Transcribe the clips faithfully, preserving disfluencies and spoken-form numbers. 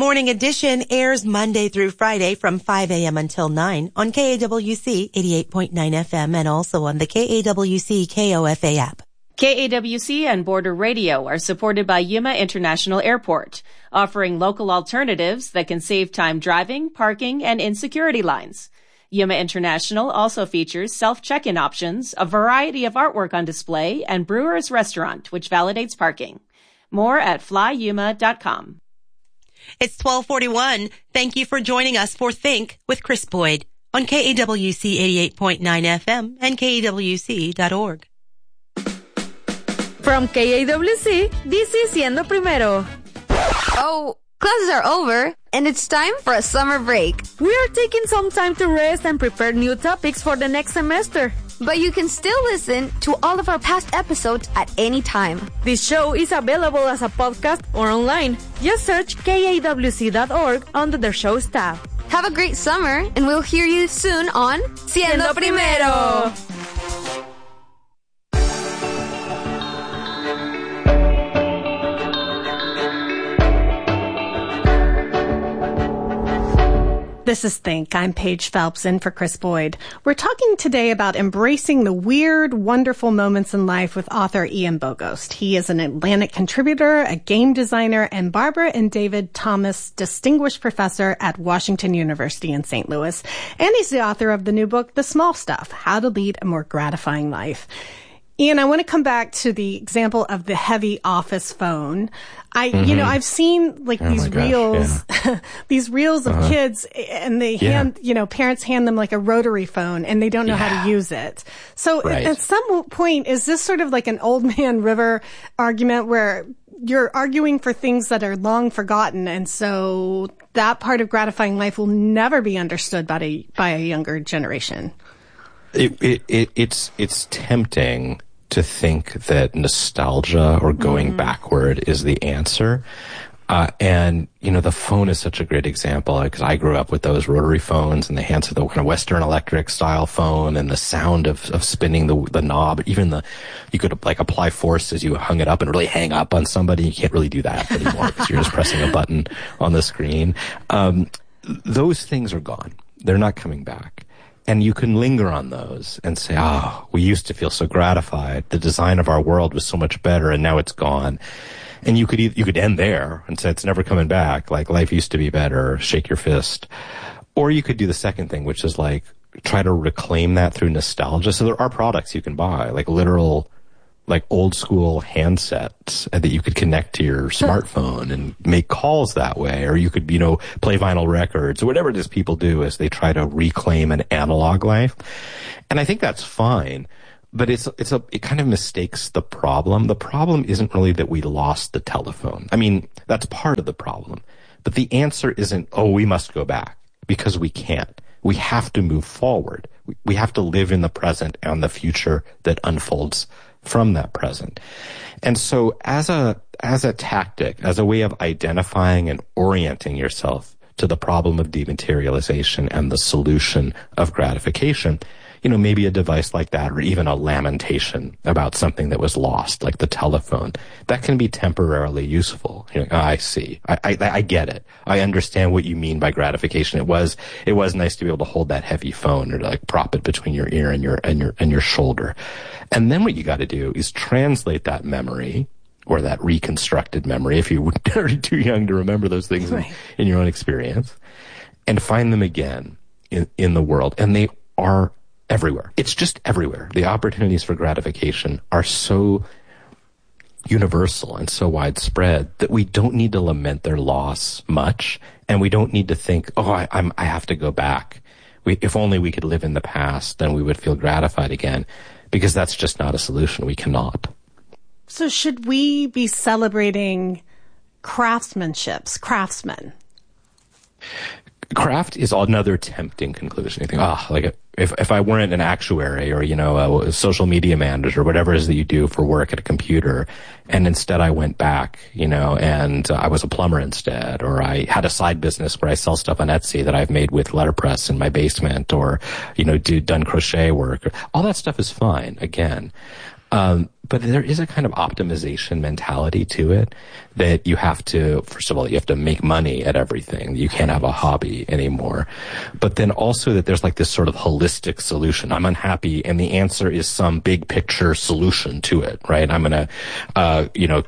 Morning Edition airs Monday through Friday from five a.m. until nine on K A W C eighty-eight point nine F M and also on the K A W C K O F A app. K A W C and Border Radio are supported by Yuma International Airport, offering local alternatives that can save time driving, parking, and in security lines. Yuma International also features self-check-in options, a variety of artwork on display, and Brewer's Restaurant, which validates parking. More at fly yuma dot com. It's twelve forty-one. Thank you for joining us for Think with Chris Boyd on K A W C eighty-eight point nine F M and K A W C dot org. From K A W C, this is Siendo Primero. Oh, classes are over, and it's time for a summer break. We are taking some time to rest and prepare new topics for the next semester. But you can still listen to all of our past episodes at any time. This show is available as a podcast or online. Just search K A W C dot org under the show's tab. Have a great summer, and we'll hear you soon on Siendo Primero. This is Think. I'm Paige Phelps in for Chris Boyd. We're talking today about embracing the weird, wonderful moments in life with author Ian Bogost. He is an Atlantic contributor, a game designer, and Barbara and David Thomas Distinguished Professor at Washington University in Saint Louis. And he's the author of the new book, The Small Stuff, How to Lead a More Gratifying Life. Ian, I want to come back to the example of the heavy office phone. I, mm-hmm. you know, I've seen like oh these gosh, reels, yeah. these reels of uh-huh. kids, and they yeah. hand, you know, parents hand them like a rotary phone, and they don't know yeah. how to use it. So right. at some point, is this sort of like an old man river argument where you're arguing for things that are long forgotten, and so that part of gratifying life will never be understood by a by a younger generation? It, it, it it's it's tempting to think that nostalgia or going mm. backward is the answer. Uh, and, you know, the phone is such a great example because I grew up with those rotary phones and the hands of the kind of Western Electric style phone and the sound of, of spinning the, the knob. Even the, you could like apply force as you hung it up and really hang up on somebody. You can't really do that anymore because you're just pressing a button on the screen. Um, those things are gone. They're not coming back. And you can linger on those and say, oh, we used to feel so gratified. The design of our world was so much better, and now it's gone. And you could either, you could end there and say it's never coming back, like life used to be better, shake your fist. Or you could do the second thing, which is like try to reclaim that through nostalgia. So there are products you can buy, like literal, like old school handsets that you could connect to your smartphone and make calls that way. Or you could, you know, play vinyl records or whatever it is people do as they try to reclaim an analog life. And I think that's fine, but it's, it's a, it kind of mistakes the problem. The problem isn't really that we lost the telephone. I mean, that's part of the problem, but the answer isn't, oh, we must go back, because we can't. We have to move forward. We, we have to live in the present and the future that unfolds from that present. And so as a, as a tactic, as a way of identifying and orienting yourself to the problem of dematerialization and the solution of gratification, you know, maybe a device like that, or even a lamentation about something that was lost, like the telephone, that can be temporarily useful. You know, oh, I see. I, I, I get it. I understand what you mean by gratification. It was, it was nice to be able to hold that heavy phone or to like prop it between your ear and your, and your, and your shoulder. And then what you got to do is translate that memory, or that reconstructed memory, if you are too young to remember those things right. in, in your own experience, and find them again in, in the world. And they are everywhere. It's just everywhere. The opportunities for gratification are so universal and so widespread that we don't need to lament their loss much, and we don't need to think, oh, I, I'm, I have to go back. We, if only we could live in the past, then we would feel gratified again, because that's just not a solution. We cannot. So should we be celebrating craftsmanships, craftsmen? Craft is another tempting conclusion. You think, ah, oh, like if if I weren't an actuary or, you know, a social media manager or whatever it is that you do for work at a computer, and instead I went back, you know, and uh, I was a plumber instead, or I had a side business where I sell stuff on Etsy that I've made with letterpress in my basement, or, you know, do done crochet work. All that stuff is fine, again. Um, but there is a kind of optimization mentality to it that you have to, first of all, you have to make money at everything. You can't have a hobby anymore. But then also that there's like this sort of holistic solution. I'm unhappy, and the answer is some big picture solution to it, right? I'm going to, uh, you know,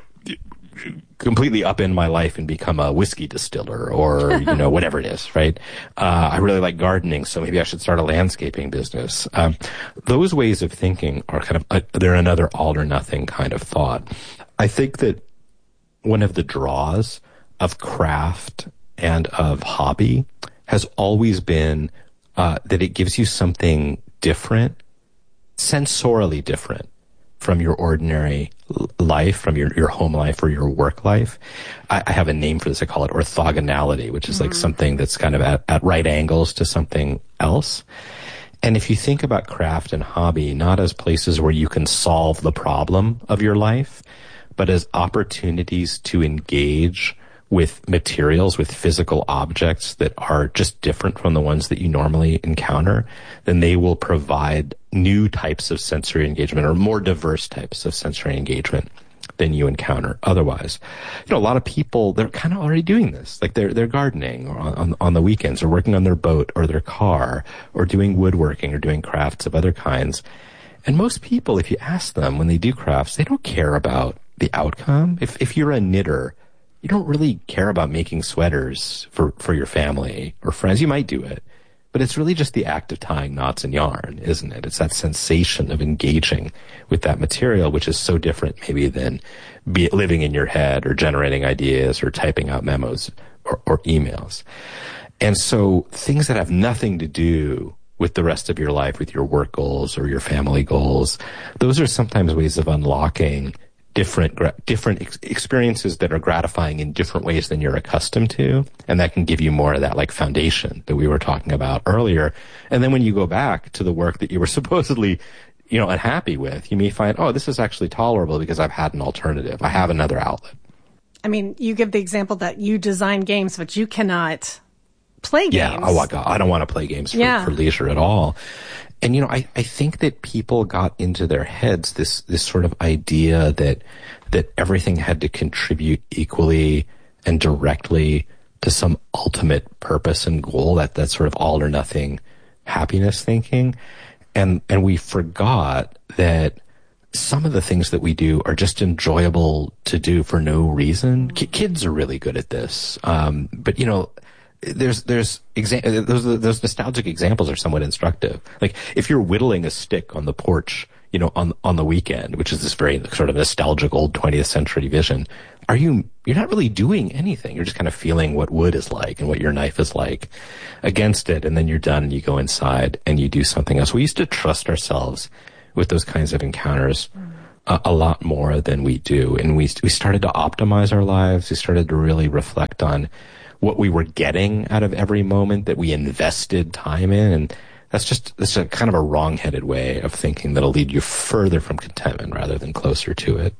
completely upend my life and become a whiskey distiller or, you know, whatever it is, right? Uh, I really like gardening, so maybe I should start a landscaping business. Um, those ways of thinking are kind of, uh, they're another all or nothing kind of thought. I think that one of the draws of craft and of hobby has always been, uh, that it gives you something different, sensorially different from your ordinary life, from your, your home life or your work life. I, I have a name for this. I call it orthogonality, which is mm-hmm. like something that's kind of at, at right angles to something else. And if you think about craft and hobby, not as places where you can solve the problem of your life, but as opportunities to engage with materials, with physical objects that are just different from the ones that you normally encounter, then they will provide new types of sensory engagement or more diverse types of sensory engagement than you encounter otherwise. You know, a lot of people, they're kind of already doing this. Like they're, they're gardening or on, on the weekends or working on their boat or their car or doing woodworking or doing crafts of other kinds. And most people, if you ask them when they do crafts, they don't care about the outcome. If, if you're a knitter, you don't really care about making sweaters for, for your family or friends. You might do it, but it's really just the act of tying knots and yarn, isn't it? It's that sensation of engaging with that material, which is so different maybe than be living in your head or generating ideas or typing out memos or, or emails. And so things that have nothing to do with the rest of your life, with your work goals or your family goals, those are sometimes ways of unlocking different different ex- experiences that are gratifying in different ways than you're accustomed to, and that can give you more of that like foundation that we were talking about earlier. And then when you go back to the work that you were supposedly, you know, unhappy with, you may find, oh, this is actually tolerable because I've had an alternative. I have another outlet. I mean, you give the example that you design games, but you cannot play games. Yeah, oh, I, I don't want to play games for, yeah. for leisure at all. And, you know, I, I think that people got into their heads this, this sort of idea that, that everything had to contribute equally and directly to some ultimate purpose and goal, that, that sort of all or nothing happiness thinking. And, and we forgot that some of the things that we do are just enjoyable to do for no reason. K- kids are really good at this. Um, but, you know, There's, there's, exa- those, those nostalgic examples are somewhat instructive. Like, if you're whittling a stick on the porch, you know, on, on the weekend, which is this very sort of nostalgic old twentieth century vision, are you, you're not really doing anything. You're just kind of feeling what wood is like and what your knife is like against it. And then you're done and you go inside and you do something else. We used to trust ourselves with those kinds of encounters a, a lot more than we do. And we, we started to optimize our lives. We started to really reflect on what we were getting out of every moment that we invested time in. And that's just, that's a kind of a wrong-headed way of thinking that'll lead you further from contentment rather than closer to it.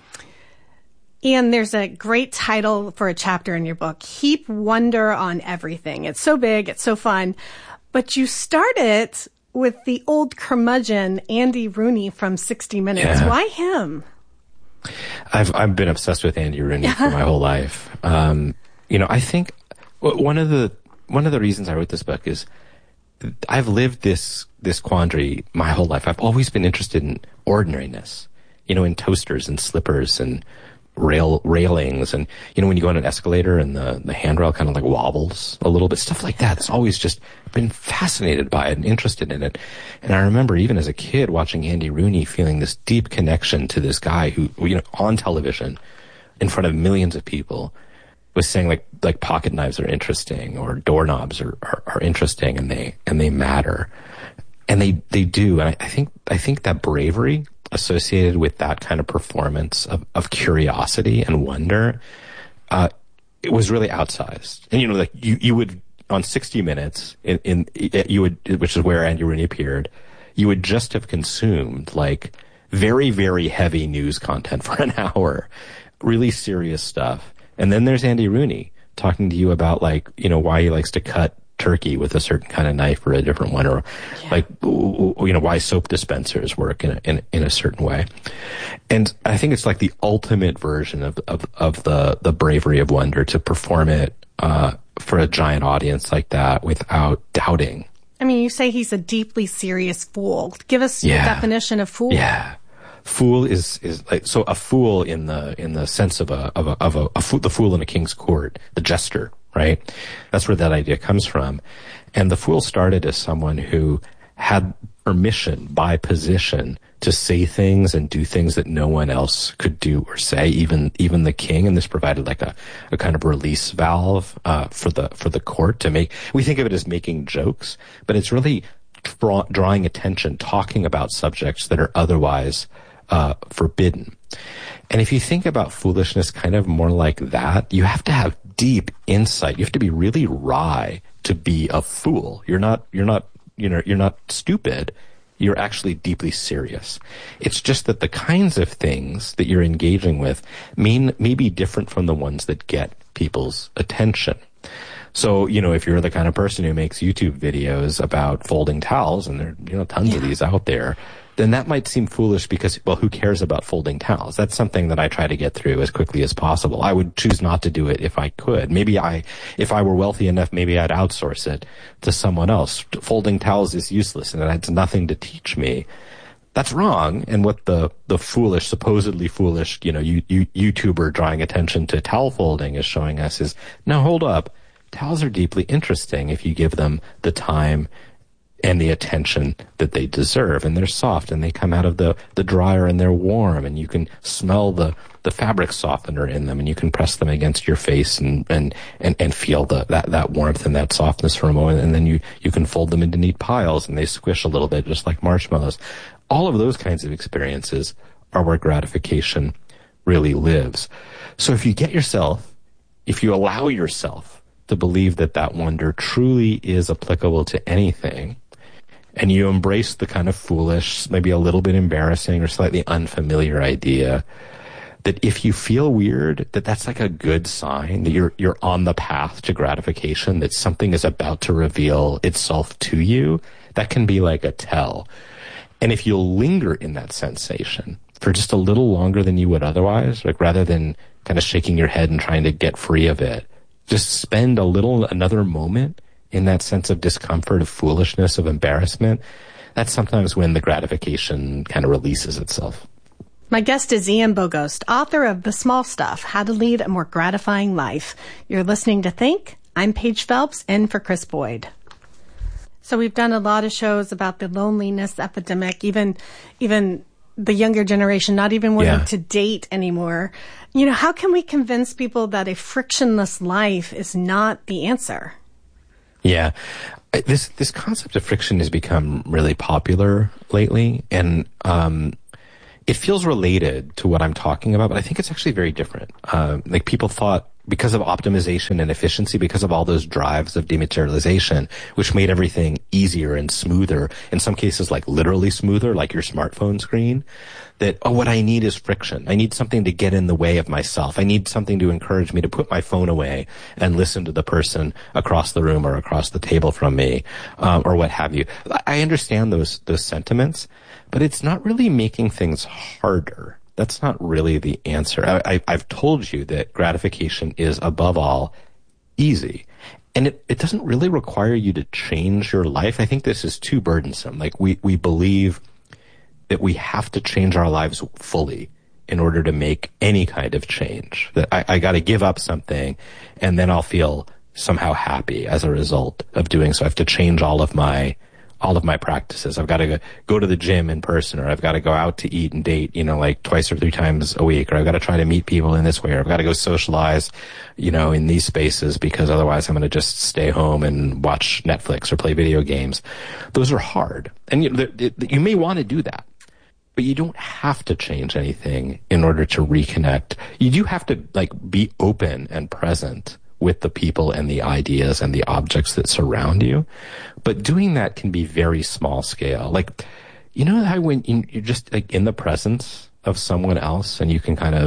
Ian, there's a great title for a chapter in your book, Heap Wonder on Everything. It's so big, it's so fun. But you start it with the old curmudgeon, Andy Rooney from sixty minutes. Yeah. Why him? I've, I've been obsessed with Andy Rooney for my whole life. Um, You know, I think one of the one of the reasons I wrote this book is I've lived this this quandary my whole life. I've always been interested in ordinariness, you know, in toasters and slippers and rail railings, and you know, when you go on an escalator and the the handrail kind of like wobbles a little bit, stuff like that. It's always just been fascinated by it and interested in it. And I remember even as a kid watching Andy Rooney, feeling this deep connection to this guy who, you know, on television in front of millions of people, was saying like, like pocket knives are interesting or doorknobs are, are, are interesting and they, and they matter. And they, they do. And I, I think, I think that bravery associated with that kind of performance of, of curiosity and wonder, uh, it was really outsized. And, you know, like you, you would, on sixty minutes in, in, you would, which is where Andy Rooney appeared, you would just have consumed like very, very heavy news content for an hour, really serious stuff. And then there's Andy Rooney talking to you about like, you know, why he likes to cut turkey with a certain kind of knife or a different one, or yeah. like, you know, why soap dispensers work in a, in, in a certain way. And I think it's like the ultimate version of, of, of the, the bravery of wonder to perform it, uh, for a giant audience like that without doubting. I mean, you say he's a deeply serious fool. Give us yeah. your definition of fool. Yeah. Fool is, is like, so a fool in the, in the sense of a, of a, of a, a fool, the fool in a king's court, the jester, right? That's where that idea comes from. And the fool started as someone who had permission by position to say things and do things that no one else could do or say, even, even the king. And this provided like a, a kind of release valve, uh, for the, for the court to make, we think of it as making jokes, but it's really draw, drawing attention, talking about subjects that are otherwise, uh, forbidden. And if you think about foolishness kind of more like that, you have to have deep insight. You have to be really wry to be a fool. You're not, you're not, you know, you're not stupid. You're actually deeply serious. It's just that the kinds of things that you're engaging with mean, may be different from the ones that get people's attention. So, you know, if you're the kind of person who makes YouTube videos about folding towels, and there are, you know, tons yeah. of these out there, then that might seem foolish because, well, who cares about folding towels? That's something that I try to get through as quickly as possible. I would choose not to do it if I could. Maybe I, if I were wealthy enough, maybe I'd outsource it to someone else. Folding towels is useless and it has nothing to teach me. That's wrong. And what the, the foolish, supposedly foolish, you know, you, you, YouTuber drawing attention to towel folding is showing us is, now hold up. Towels are deeply interesting if you give them the time and the attention that they deserve. And they're soft and they come out of the, the dryer and they're warm and you can smell the, the fabric softener in them and you can press them against your face and, and, and, and feel the, that, that warmth and that softness for a moment. And then you, you can fold them into neat piles and they squish a little bit just like marshmallows. All of those kinds of experiences are where gratification really lives. So if you get yourself, if you allow yourself to believe that that wonder truly is applicable to anything, and you embrace the kind of foolish, maybe a little bit embarrassing or slightly unfamiliar idea that if you feel weird, that that's like a good sign that you're, you're on the path to gratification, that something is about to reveal itself to you, that can be like a tell. And if you'll linger in that sensation for just a little longer than you would otherwise, like rather than kind of shaking your head and trying to get free of it, just spend a little, another moment in that sense of discomfort, of foolishness, of embarrassment. That's sometimes when the gratification kind of releases itself. My guest is Ian Bogost, author of The Small Stuff, How to Lead a More Gratifying Life. You're listening to Think. I'm Paige Phelps, in for Chris Boyd. So we've done a lot of shows about the loneliness epidemic, even, even the younger generation not even wanting yeah. to date anymore. You know, how can we convince people that a frictionless life is not the answer? Yeah. This, this concept of friction has become really popular lately. And, um, it feels related to what I'm talking about, but I think it's actually very different. Um, like people thought because of optimization and efficiency, because of all those drives of dematerialization, which made everything easier and smoother, in some cases like literally smoother, like your smartphone screen, that, oh, what I need is friction. I need something to get in the way of myself. I need something to encourage me to put my phone away and listen to the person across the room or across the table from me, um, or what have you. I understand those, those sentiments, but it's not really making things harder. That's not really the answer. I, I, I've told you that gratification is, above all, easy. And it, it doesn't really require you to change your life. I think this is too burdensome. Like, we, we believe that we have to change our lives fully in order to make any kind of change. That I, I gotta give up something, and then I'll feel somehow happy as a result of doing so. I have to change all of my all of my practices. I've got to go, go to the gym in person, or I've got to go out to eat and date, you know, like twice or three times a week, or I've got to try to meet people in this way, or I've got to go socialize, you know, in these spaces, because otherwise I'm going to just stay home and watch Netflix or play video games. Those are hard. And you, you may want to do that, but you don't have to change anything in order to reconnect. You do have to, like, be open and present with the people and the ideas and the objects that surround you. But doing that can be very small scale. Like, you know how when you're just like in the presence of someone else and you can kind of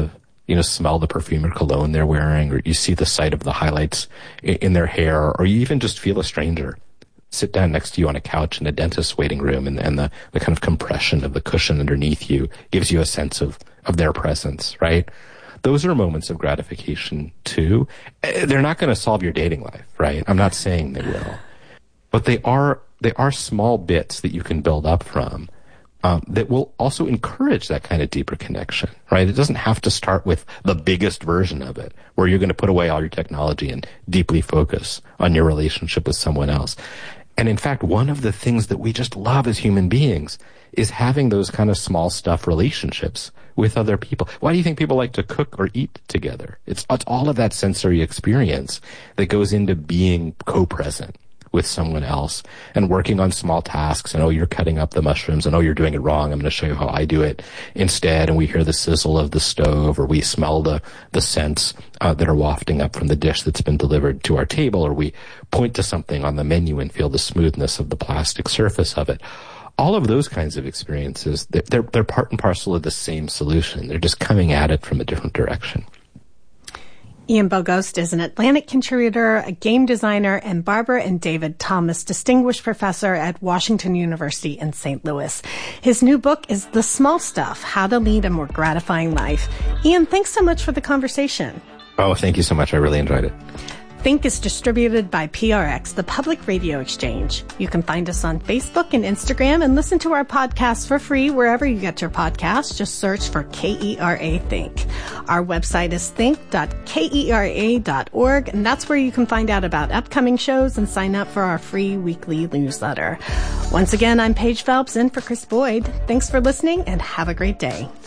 you know, smell the perfume or cologne they're wearing, or you see the sight of the highlights in, in their hair, or you even just feel a stranger sit down next to you on a couch in a dentist's waiting room, and, and the, the kind of compression of the cushion underneath you gives you a sense of, of their presence, right? Those are moments of gratification too. They're not going to solve your dating life, right? I'm not saying they will, but they are, they are small bits that you can build up from. Um, that will also encourage that kind of deeper connection, right? It doesn't have to start with the biggest version of it, where you're going to put away all your technology and deeply focus on your relationship with someone else. And in fact, one of the things that we just love as human beings is having those kind of small stuff relationships with other people. Why do you think people like to cook or eat together? It's, it's all of that sensory experience that goes into being co-present with someone else and working on small tasks, and oh, you're cutting up the mushrooms, and oh, you're doing it wrong, I'm going to show you how I do it instead. And we hear the sizzle of the stove, or we smell the the scents uh, that are wafting up from the dish that's been delivered to our table, or we point to something on the menu and feel the smoothness of the plastic surface of it. All of those kinds of experiences, they're, they're, they're part and parcel of the same solution. They're just coming at it from a different direction. Ian Bogost is an Atlantic contributor, a game designer, and Barbara and David Thomas Distinguished Professor at Washington University in Saint Louis. His new book is The Small Stuff, How to Lead a More Gratifying Life. Ian, thanks so much for the conversation. Oh, thank you so much. I really enjoyed it. Think is distributed by P R X, the Public Radio Exchange. You can find us on Facebook and Instagram and listen to our podcasts for free wherever you get your podcasts. Just search for K E R A Think. Our website is think dot kera dot org, and that's where you can find out about upcoming shows and sign up for our free weekly newsletter. Once again, I'm Paige Phelps in for Chris Boyd. Thanks for listening and have a great day.